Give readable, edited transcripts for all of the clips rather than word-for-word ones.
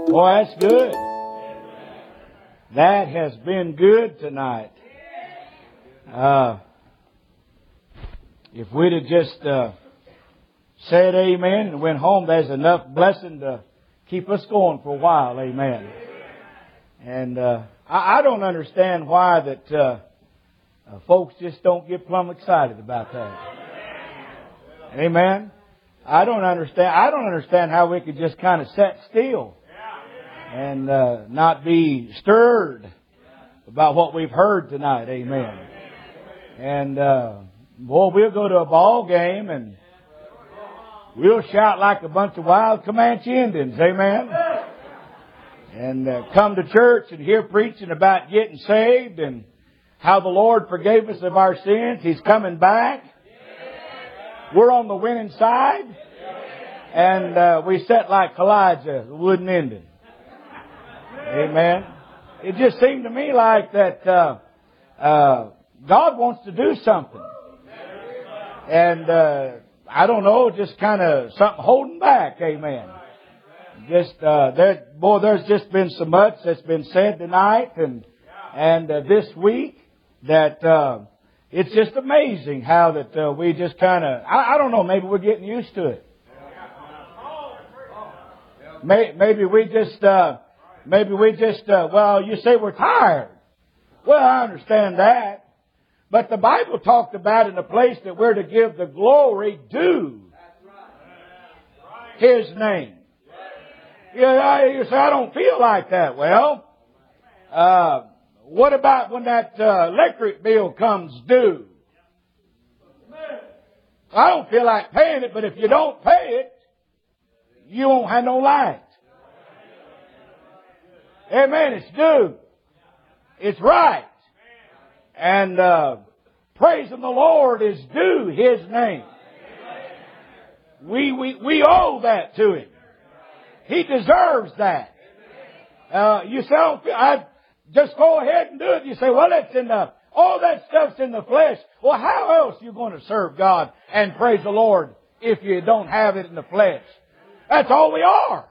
Boy, that's good. That has been good tonight. If we'd have just said amen and went home, there's enough blessing to keep us going for a while. Amen. And I don't understand why that folks just don't get plumb excited about that. Amen. I don't understand how we could just kind of sit still and not be stirred about what we've heard tonight. Amen. And boy, we'll go to a ball game and we'll shout like a bunch of wild Comanche Indians. Amen. And come to church and hear preaching about getting saved and how the Lord forgave us of our sins. He's coming back. We're on the winning side. And we sit like Elijah, the wooden Indian. Amen. It just seemed to me like that God wants to do something. And I don't know, just kind of something holding back. Amen. Just there's just been so much that's been said tonight and this week that it's just amazing how that we just kind of I don't know, maybe we're getting used to it. Maybe we just well, you say we're tired. Well, I understand that. But the Bible talked about in a place that we're to give the glory due His name. You say, I don't feel like that. Well, what about when that electric bill comes due? I don't feel like paying it, but if you don't pay it, you won't have no light. Amen. It's due. It's right. And praising the Lord is due His name. We owe that to Him. He deserves that. You say, I just go ahead and do it. You say, well, all that stuff's in the flesh. Well, how else are you going to serve God and praise the Lord if you don't have it in the flesh? That's all we are.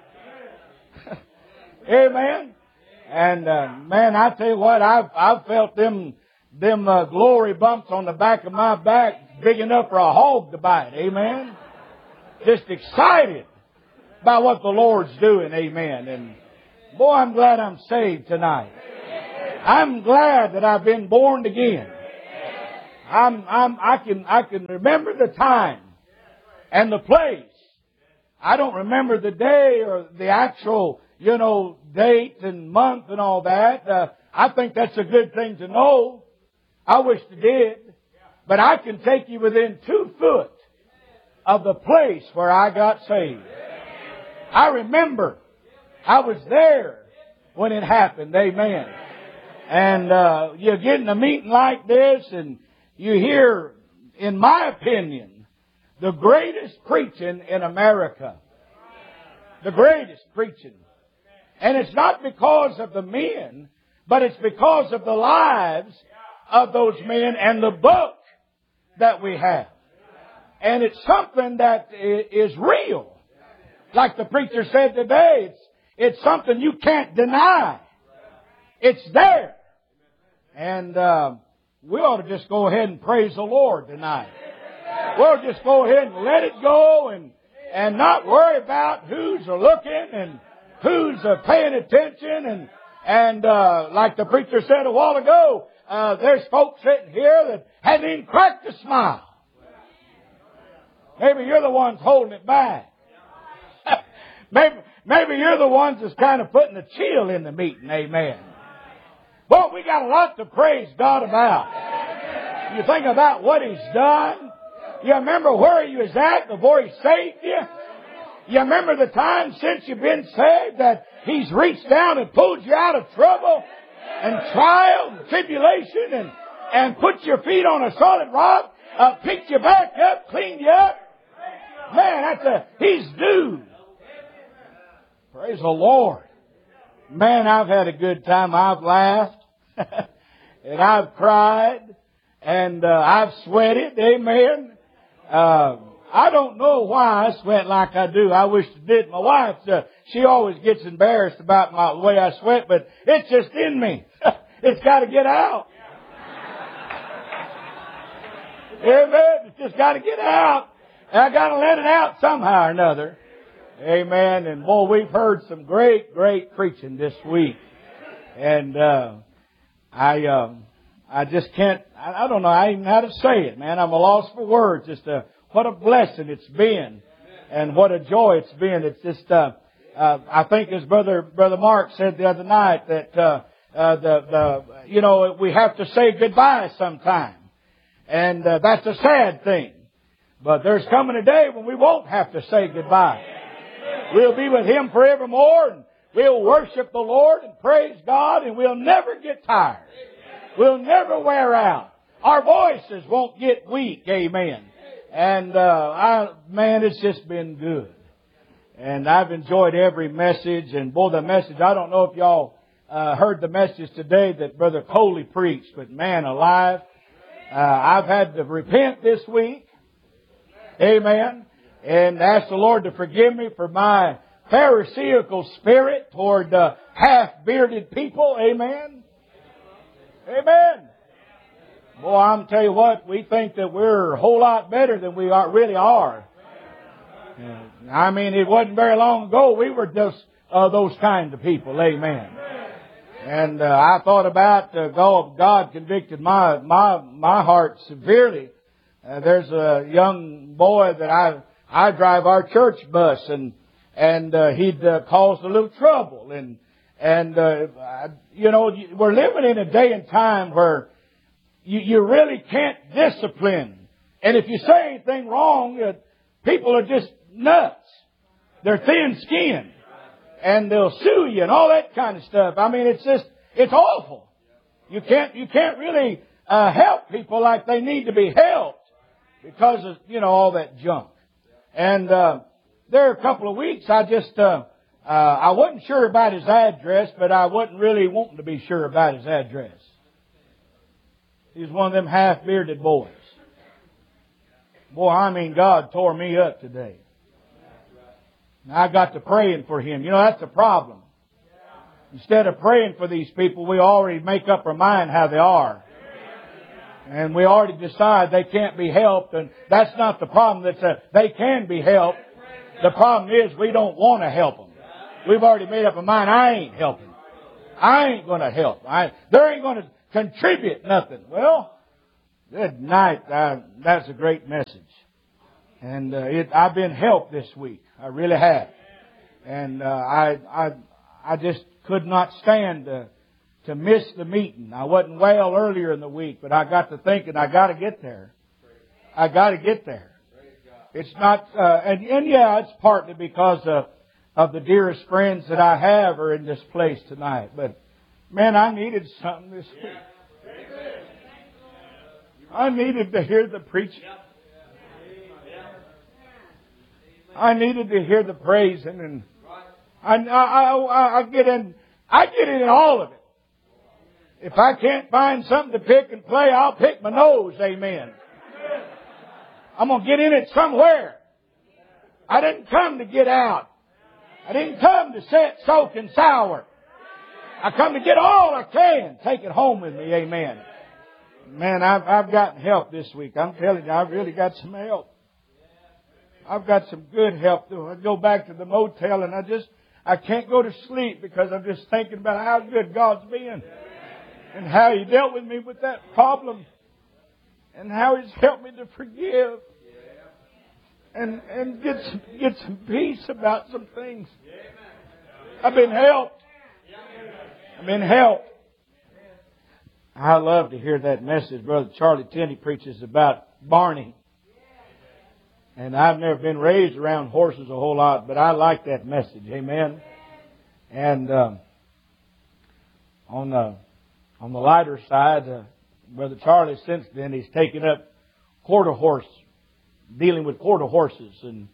Amen. And man, I tell you what, I've felt them glory bumps on the back of my back big enough for a hog to bite. Amen. Just excited by what the Lord's doing. Amen. And boy, I'm glad I'm saved tonight. I'm glad that I've been born again. I can remember the time and the place. I don't remember the day or the actual, date and month and all that. I think that's a good thing to know. I wish I did. But I can take you within 2 foot of the place where I got saved. I remember I was there when it happened. Amen. And you get in a meeting like this and you hear, in my opinion, the greatest preaching in America. The greatest preaching. And it's not because of the men, but it's because of the lives of those men and the book that we have. And it's something that is real. Like the preacher said today, it's something you can't deny. It's there. And we ought to just go ahead and praise the Lord tonight. We'll just go ahead and let it go and not worry about who's looking and who's paying attention. And like the preacher said a while ago, there's folks sitting here that haven't even cracked a smile. Maybe you're the ones holding it back. Maybe you're the ones that's kind of putting a chill in the meeting. Amen. Well, we got a lot to praise God about. You think about what He's done. You remember where you was at before He saved you. You remember the time since you've been saved that He's reached down and pulled you out of trouble and trial and tribulation and put your feet on a solid rock, picked you back up, cleaned you up. Man, He's due. Praise the Lord. Man, I've had a good time. I've laughed and I've cried and I've sweated. Amen. I don't know why I sweat like I do. I wish I did. My wife, she always gets embarrassed about the way I sweat, but it's just in me. It's got to get out. Amen. It's just got to get out. And I got to let it out somehow or another. Amen. And boy, we've heard some great, great preaching this week. And I just can't, I don't know even how to say it, man. I'm a loss for words. Just what a blessing it's been. And what a joy it's been. It's just, I think as Brother Mark said the other night that, we have to say goodbye sometime. And that's a sad thing. But there's coming a day when we won't have to say goodbye. We'll be with Him forevermore, and we'll worship the Lord and praise God, and we'll never get tired. We'll never wear out. Our voices won't get weak. Amen. And man, it's just been good. And I've enjoyed every message. And boy, the message, I don't know if y'all heard the message today that Brother Coley preached, but man alive, I've had to repent this week. Amen. And ask the Lord to forgive me for my Pharisaical spirit toward half-bearded people. Amen. Amen. Boy, I'm tell you what, we think that we're a whole lot better than we really are. I mean, it wasn't very long ago we were just those kind of people. Amen. And I thought about God convicted my heart severely. There's a young boy that I drive our church bus, and he'd caused a little trouble, and we're living in a day and time where you really can't discipline, and if you say anything wrong, people are just nuts. They're thin-skinned, and they'll sue you and all that kind of stuff. I mean, it's awful. You can't really help people like they need to be helped because of all that junk. And there are a couple of weeks I wasn't sure about his address, but I wasn't really wanting to be sure about his address. He's one of them half-bearded boys. Boy, I mean, God tore me up today. And I got to praying for him. That's the problem. Instead of praying for these people, we already make up our mind how they are. And we already decide they can't be helped, and that's not the problem. They can be helped. The problem is we don't want to help them. We've already made up our mind, I ain't helping. I ain't going to help. They ain't going to contribute nothing. Well, good night. That's a great message. And I've been helped this week. I really have. And I just could not stand to miss the meeting. I wasn't well earlier in the week, but I got to thinking, I got to get there. I got to get there. It's not, and yeah, it's partly because of the dearest friends that I have are in this place tonight. But man, I needed something this week. I needed to hear the preaching. I needed to hear the praising, and I get in all of it. If I can't find something to pick and play, I'll pick my nose. Amen. I'm going to get in it somewhere. I didn't come to get out. I didn't come to sit, soak, and sour. I come to get all I can. Take it home with me. Amen. Man, I've gotten help this week. I'm telling you, I've really got some help. I've got some good help. I go back to the motel and I can't go to sleep because I'm just thinking about how good God's been. And how He dealt with me with that problem. And how He's helped me to forgive. And get some peace about some things. I've been helped. I've been helped. I love to hear that message. Brother Charlie Tenney preaches about Barney. And I've never been raised around horses a whole lot, but I like that message. Amen. And on the lighter side, Brother Charlie, since then, he's taken up quarter horse, dealing with quarter horses. And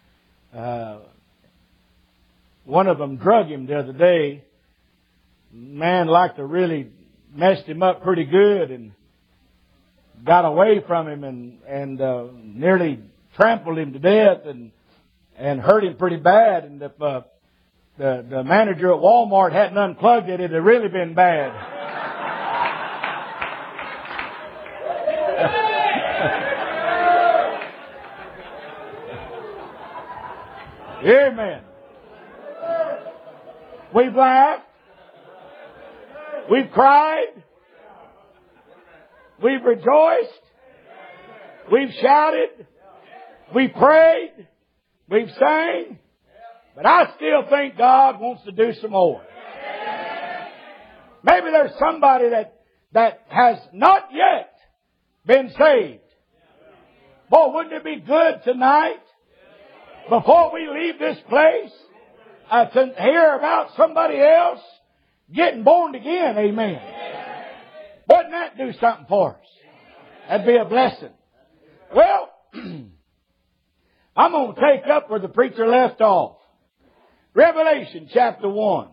one of them drug him the other day. Man like to really messed him up pretty good and got away from him and nearly trampled him to death and hurt him pretty bad. And if the manager at Walmart hadn't unplugged it, it'd have really been bad. Amen. We've laughed. We've cried. We've rejoiced. We've shouted. We've prayed. We've sang. But I still think God wants to do some more. Maybe there's somebody that has not yet been saved. Boy, wouldn't it be good tonight, before we leave this place, to hear about somebody else getting born again? Amen. Wouldn't that do something for us? That'd be a blessing. Well, I'm going to take up where the preacher left off. Revelation chapter 1.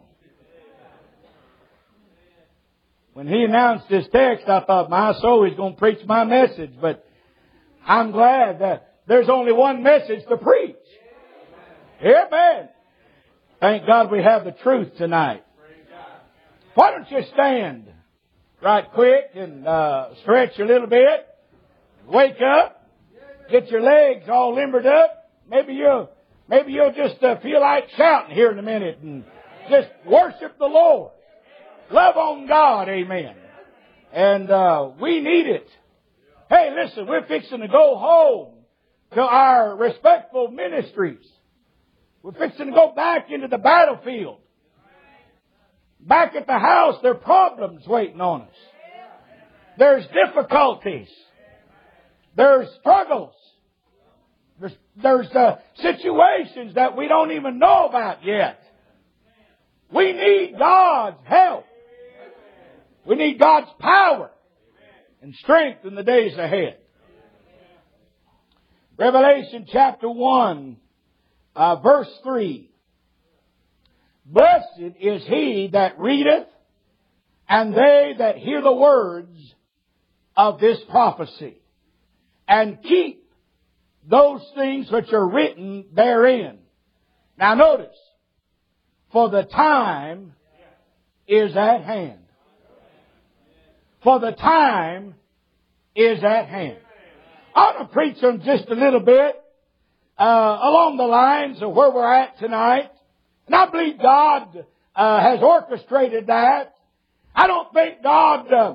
When he announced this text, I thought, my soul, he's going to preach my message. But I'm glad that there's only one message to preach. Amen. Thank God we have the truth tonight. Why don't you stand right quick and stretch a little bit. Wake up. Get your legs all limbered up. Maybe you'll just feel like shouting here in a minute and just worship the Lord. Love on God. Amen. And we need it. Hey, listen, we're fixing to go home to our respectful ministries. We're fixing to go back into the battlefield. Back at the house, there are problems waiting on us. There's difficulties. There's struggles. There's situations that we don't even know about yet. We need God's help. We need God's power and strength in the days ahead. Revelation chapter 1, verse 3. Blessed is he that readeth, and they that hear the words of this prophecy, and keep those things which are written therein. Now notice, for the time is at hand. For the time is at hand. I want to preach on just a little bit along the lines of where we're at tonight. And I believe God has orchestrated that. I don't think God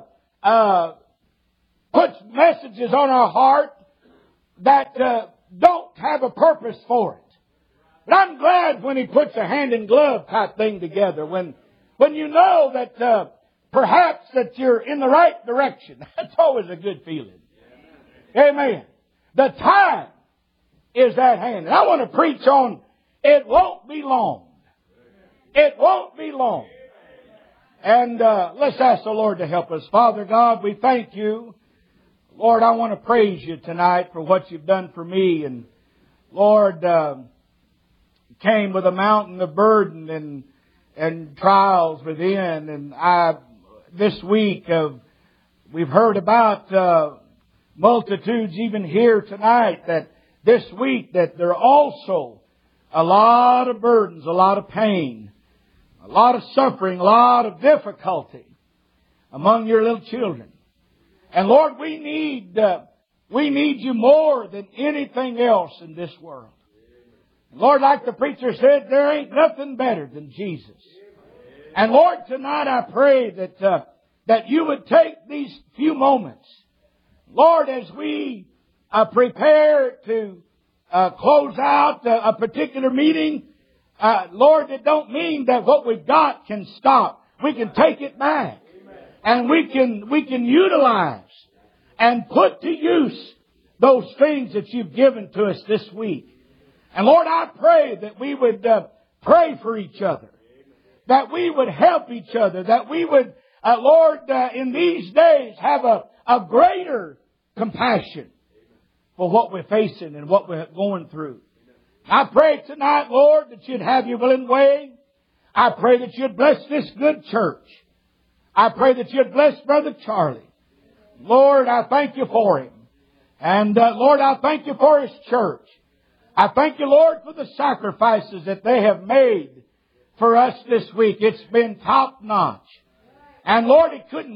puts messages on our heart that don't have a purpose for it. But I'm glad when He puts a hand in glove type thing together. When you know that perhaps that you're in the right direction. That's always a good feeling. Amen. The time is at hand. And I want to preach on it won't be long. It won't be long. And let's ask the Lord to help us. Father God, we thank You. Lord, I want to praise You tonight for what You've done for me. And Lord, came with a mountain of burden and trials within. And this week we've heard about multitudes even here tonight that this week that there are also a lot of burdens, a lot of pain, a lot of suffering, a lot of difficulty among Your little children. And Lord, we need You more than anything else in this world. And Lord, like the preacher said, there ain't nothing better than Jesus. And Lord, tonight I pray that You would take these few moments, Lord, as we prepare to close out a particular meeting. Lord, it don't mean that what we've got can stop. We can take it back. And we can utilize and put to use those things that You've given to us this week. And Lord, I pray that we would pray for each other. That we would help each other. That we would, Lord, in these days have a greater compassion for what we're facing and what we're going through. I pray tonight, Lord, that You'd have Your willing way. I pray that You'd bless this good church. I pray that You'd bless Brother Charlie. Lord, I thank You for him. And Lord, I thank you for His church. I thank you, Lord, for the sacrifices that they have made for us this week. It's been top notch. And Lord,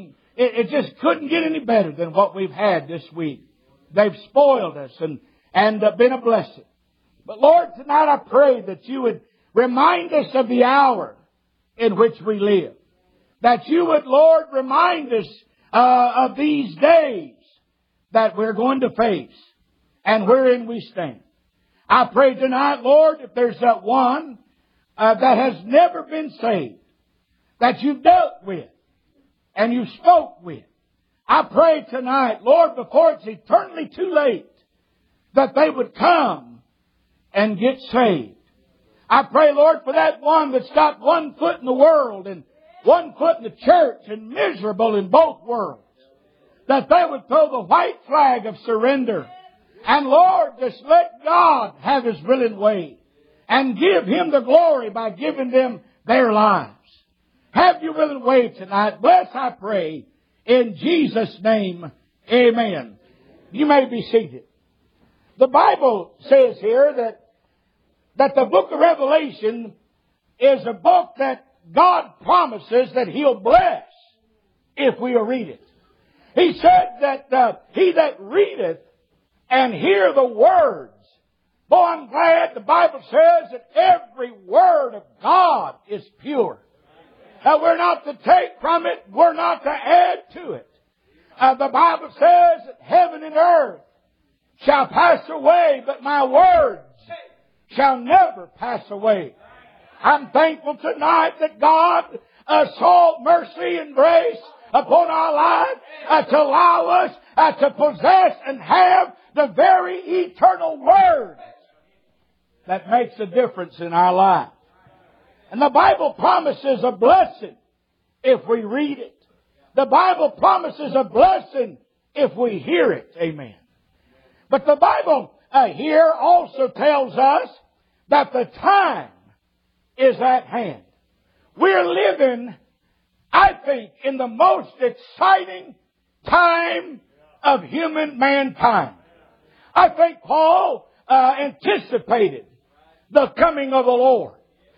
it just couldn't get any better than what we've had this week. They've spoiled us and been a blessing. But Lord, tonight I pray that you would remind us of the hour in which we live. That you would, Lord, remind us of these days that we're going to face and wherein we stand. I pray tonight, Lord, if there's that one that has never been saved, that you've dealt with and you spoke with, I pray tonight, Lord, before it's eternally too late, that they would come and get saved. I pray, Lord, for that one that's got one foot in the world and one foot in the church and miserable in both worlds, that they would throw the white flag of surrender. And Lord, just let God have His willing way and give Him the glory by giving them their lives. Have your willing way tonight. Bless, I pray, in Jesus' name. Amen. You may be seated. The Bible says here that the book of Revelation is a book that God promises that He'll bless if we'll read it. He said that he that readeth and hear the words. Boy, I'm glad the Bible says that every word of God is pure. We're not to take from it. We're not to add to it. The Bible says that heaven and earth shall pass away, but my words shall never pass away. I'm thankful tonight that God saw mercy and grace upon our lives to allow us to possess and have the very eternal Word that makes a difference in our lives. And the Bible promises a blessing if we read it. The Bible promises a blessing if we hear it. Amen. But the Bible here also tells us that the time is at hand. We're living, I think, in the most exciting time of human mankind. I think Paul anticipated the coming of the Lord.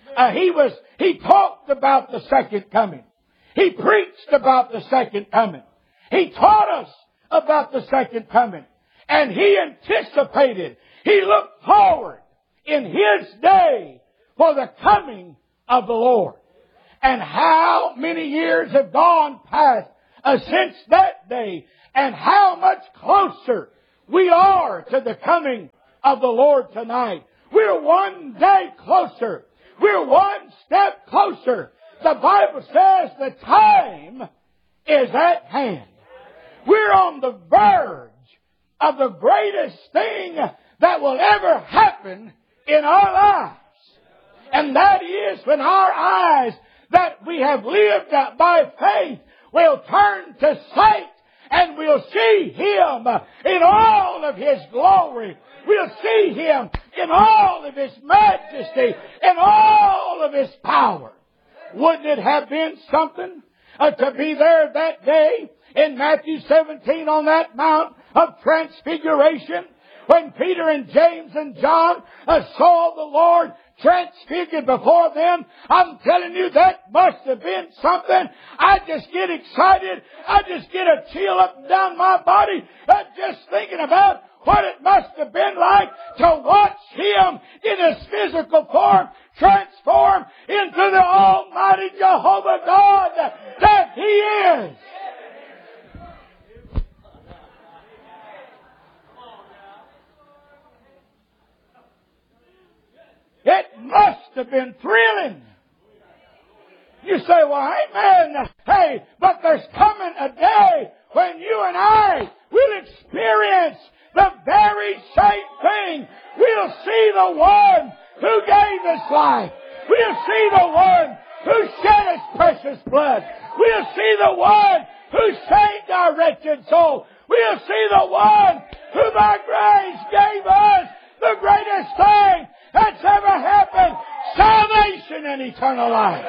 He talked about the second coming. He preached about the second coming. He taught us about the second coming. And he anticipated, he looked forward in his day for the coming of the Lord. And how many years have gone past since that day, and how much closer we are to the coming of the Lord tonight. We're one day closer. We're one step closer. The Bible says the time is at hand. We're on the verge of the greatest thing that will ever happen in our lives. And that is when our eyes that we have lived by faith will turn to sight, and we'll see Him in all of His glory. We'll see Him in all of His majesty, in all of His power. Wouldn't it have been something to be there that day in Matthew 17 on that Mount of Transfiguration, when Peter and James and John saw the Lord transfigured before them? I'm telling you, that must have been something. I just get excited. I just get a chill up and down my body just thinking about what it must have been like to watch Him in His physical form transform into the Almighty Jehovah God that He is. It must have been thrilling. You say, well, amen. Hey, but there's coming a day when you and I will experience the very same thing. We'll see the one who gave His life. We'll see the one who shed His precious blood. We'll see the one who saved our wretched soul. We'll see the one who by grace gave us the greatest thing that's ever happened, salvation and eternal life.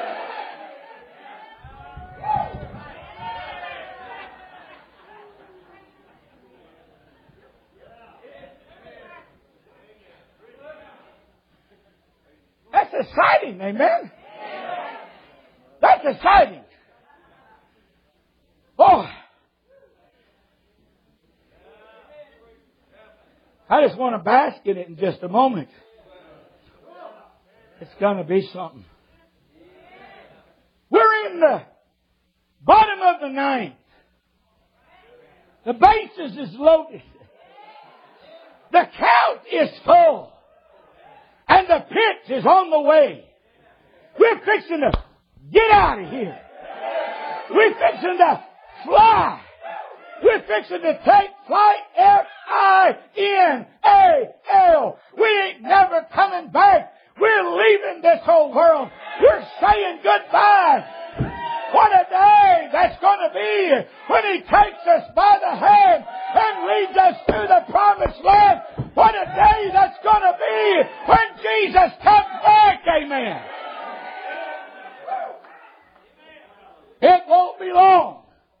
Amen? That's exciting. Oh, I just want to bask in it in just a moment. It's going to be something. We're in the bottom of the ninth. The bases is loaded. The count is full. And the pitch is on the way. We're fixing to get out of here. We're fixing to fly. We're fixing to take flight. F-I-N-A-L. We ain't never coming back. We're leaving this whole world. We're saying goodbye. What a day that's going to be when He takes us by the hand and leads us to the promised land. What a day that's going to be when Jesus comes back. Amen. It won't be long.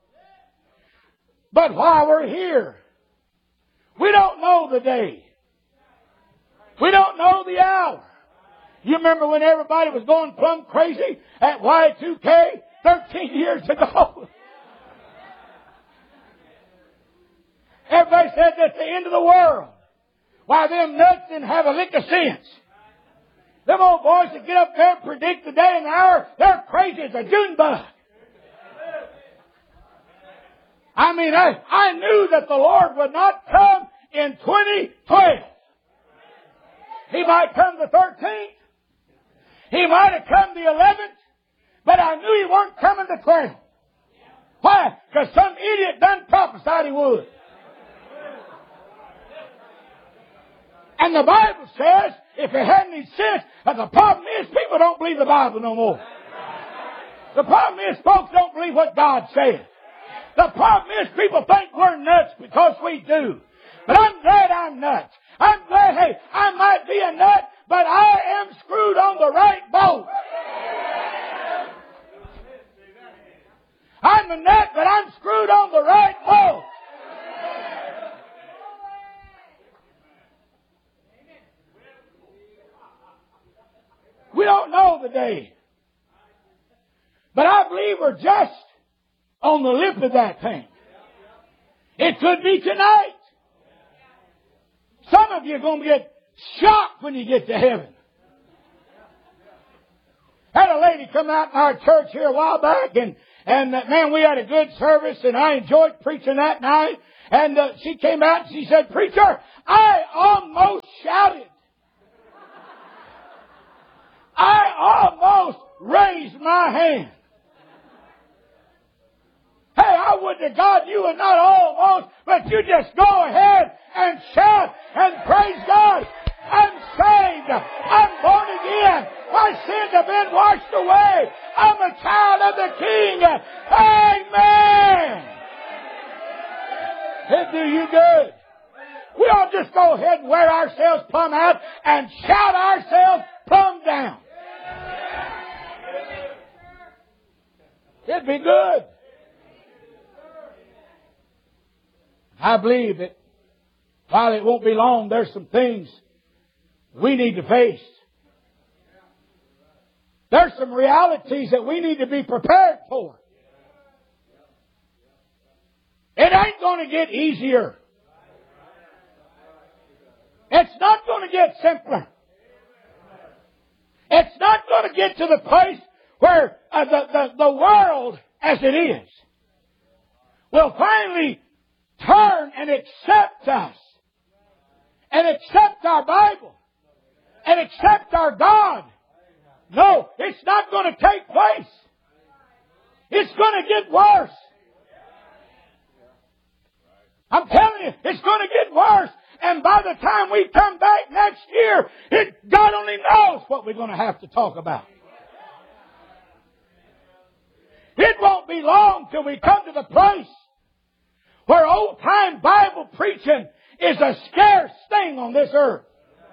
But while we're here, we don't know the day. We don't know the hour. You remember when everybody was going plumb crazy at Y2K 13 years ago? Everybody said that's the end of the world. Why, them nuts didn't have a lick of sense. Them old boys that get up there and predict the day and the hour, they're crazy as a June bug. I mean, I knew that the Lord would not come in 2012. He might come the 13th. He might have come the 11th. But I knew He weren't coming the 12th. Why? Because some idiot done prophesied He would. And the Bible says, if it hadn't any sense, the problem is people don't believe the Bible no more. The problem is folks don't believe what God says. The problem is people think we're nuts because we do. But I'm glad I'm nuts. I'm glad, hey, I might be a nut, but I am screwed on the right boat. I'm a nut, but I'm screwed on the right boat. We don't know the day. But I believe we're just on the lip of that thing. It could be tonight. Some of you are going to get shocked when you get to heaven. Had a lady come out in our church here a while back, and man, we had a good service, and I enjoyed preaching that night. And she came out and she said, "Preacher, I almost shouted. I almost raised my hand." Hey, I would to God you would not almost, but you just go ahead and shout and praise God. I'm saved. I'm born again. My sins have been washed away. I'm a child of the King. Amen. It'll do you good. We ought to just go ahead and wear ourselves plumb out and shout ourselves plumb down. It'd be good. I believe that while it won't be long, there's some things we need to face. There's some realities that we need to be prepared for. It ain't going to get easier. It's not going to get simpler. It's not going to get to the place where the world as it is will finally turn and accept us and accept our Bible and accept our God. No, it's not going to take place. It's going to get worse. I'm telling you, it's going to get worse. And by the time we come back next year, God only knows what we're going to have to talk about. It won't be long till we come to the place where old-time Bible preaching is a scarce thing on this earth.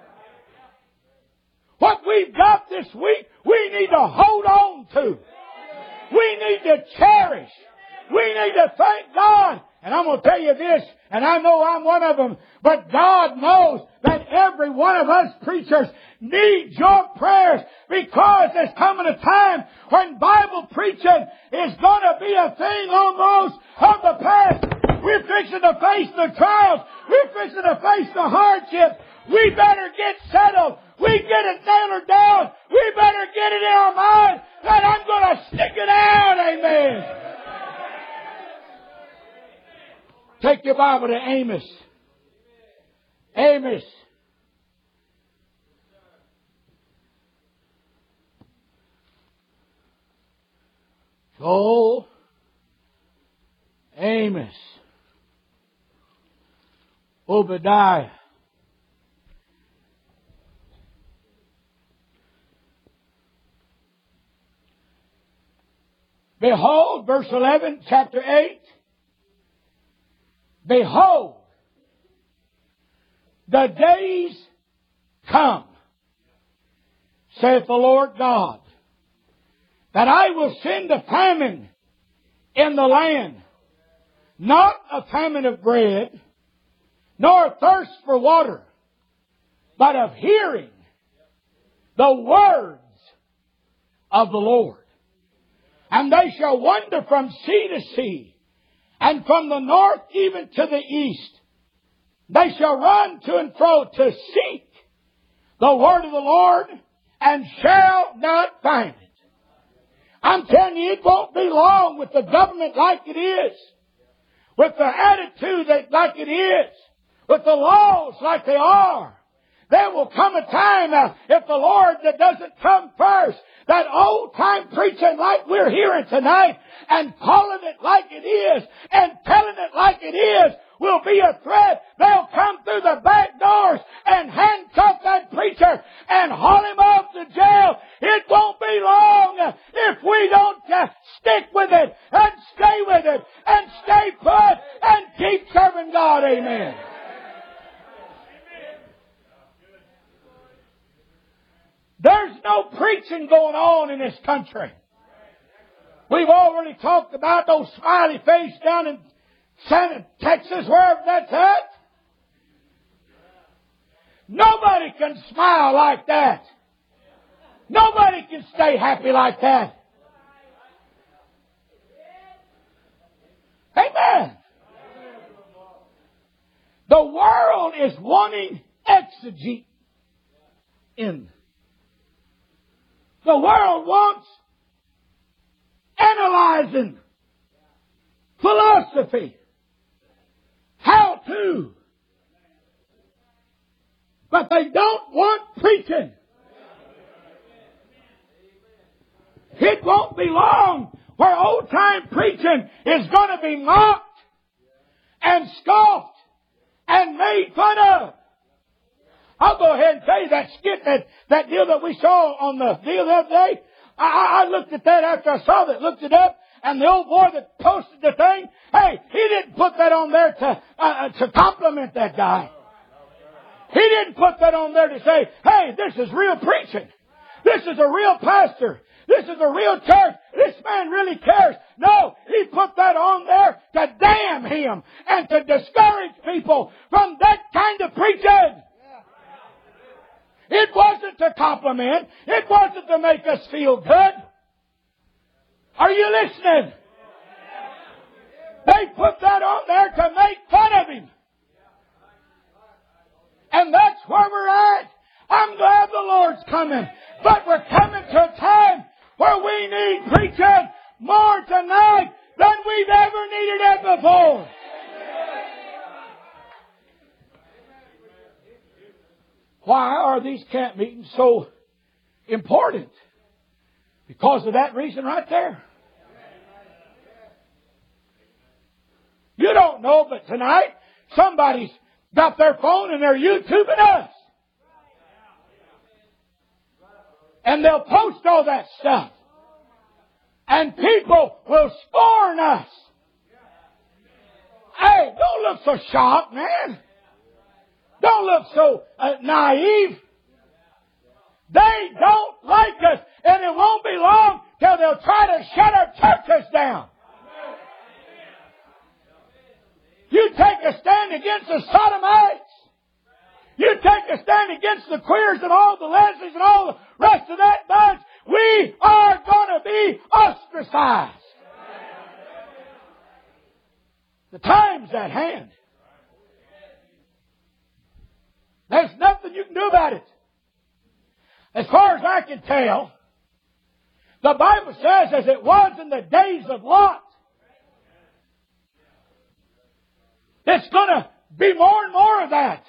What we've got this week, we need to hold on to. We need to cherish. We need to thank God. And I'm going to tell you this, and I know I'm one of them, but God knows that every one of us preachers needs your prayers, because there's coming a time when Bible preaching is going to be a thing almost of the past. We're fixing to face the trials. We're fixing to face the hardships. We better get settled. We get it nailed down. We better get it in our mind that I'm going to stick it out. Amen. Take your Bible to Amos. Amos. Joel. Amos. Obadiah. Behold, verse 11, chapter 8. Behold, the days come, saith the Lord God, that I will send a famine in the land, not a famine of bread, nor a thirst for water, but of hearing the words of the Lord. And they shall wander from sea to sea, and from the north even to the east. They shall run to and fro to seek the word of the Lord, and shall not find it. I'm telling you, it won't be long with the government like it is, with the attitude like it is, with the laws like they are. There will come a time, if the Lord that doesn't come first, that old-time preaching like we're hearing tonight, and calling it like it is, and telling it like it is, will be a threat. They'll come through the back doors and handcuff that preacher and haul him off to jail. It won't be long if we don't stick with it, and stay with it, and stay put, and keep serving God. Amen. There's no preaching going on in this country. We've already talked about those smiley faces down in Texas, wherever that's at. Nobody can smile like that. Nobody can stay happy like that. Amen. The world is wanting exegete in. The world wants analyzing, philosophy, how to. But they don't want preaching. It won't be long where old-time preaching is going to be mocked and scoffed and made fun of. I'll go ahead and tell you that skit, that deal that we saw on the deal the other day. I looked at that after I saw that, looked it up, and the old boy that posted the thing, hey, he didn't put that on there to compliment that guy. He didn't put that on there to say, hey, this is real preaching. This is a real pastor. This is a real church. This man really cares. No, he put that on there to damn him and to discourage people from that kind of preaching. It wasn't to compliment. It wasn't to make us feel good. Are you listening? They put that on there to make fun of him. And that's where we're at. I'm glad the Lord's coming. But we're coming to a time where we need preaching more tonight than we've ever needed it before. Why are these camp meetings so important? Because of that reason right there. You don't know, but tonight somebody's got their phone and they're YouTubing us. And they'll post all that stuff. And people will scorn us. Hey, don't look so shocked, man. Don't look so naive. They don't like us. And it won't be long till they'll try to shut our churches down. You take a stand against the Sodomites. You take a stand against the Queers and all the Leslies and all the rest of that bunch, we are going to be ostracized. The time's at hand. There's nothing you can do about it. As far as I can tell, the Bible says, as it was in the days of Lot, it's going to be more and more of that.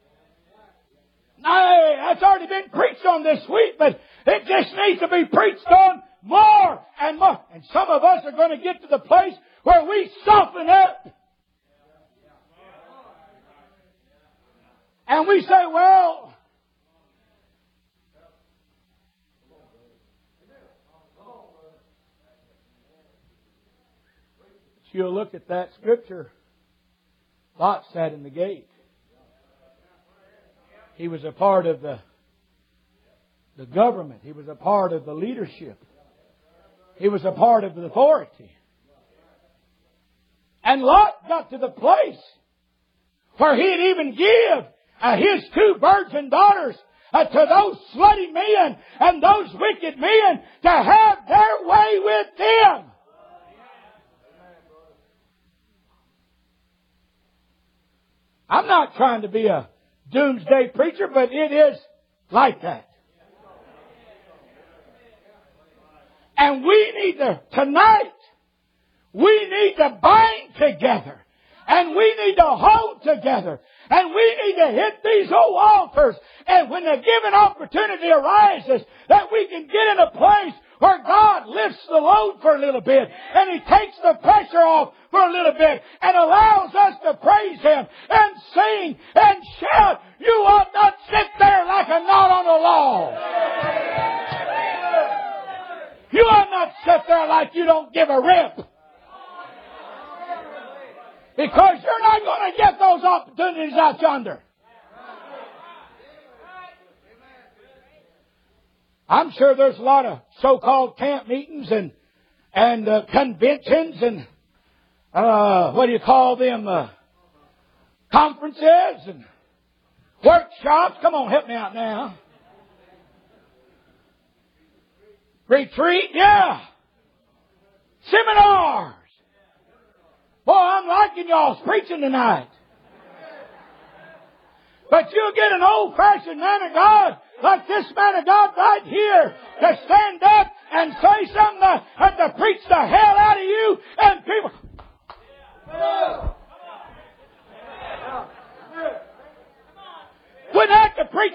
Now, that's already been preached on this week, but it just needs to be preached on more and more. And some of us are going to get to the place where we soften up. And we say, well, you'll look at that scripture. Lot sat in the gate. He was a part of the government. He was a part of the leadership. He was a part of the authority. And Lot got to the place where he'd even give his 2 virgin daughters to those slutty men and those wicked men to have their way with them. I'm not trying to be a doomsday preacher, but it is like that. And we need to, tonight, we need to bind together. And we need to hold together. And we need to hit these old altars. And when the given opportunity arises, that we can get in a place where God lifts the load for a little bit. And He takes the pressure off for a little bit. And allows us to praise Him and sing and shout. You ought not sit there like a knot on a log. You ought not sit there like you don't give a rip. Because you're not going to get those opportunities out yonder. I'm sure there's a lot of so-called camp meetings and conventions and what do you call them? Conferences and workshops. Come on, help me out now. Retreat, yeah. Seminars. Boy, I'm liking y'all's preaching tonight. But you'll get an old-fashioned man of God like this man of God right here to stand up and say something to preach the hell out of you and people. Wouldn't have to preach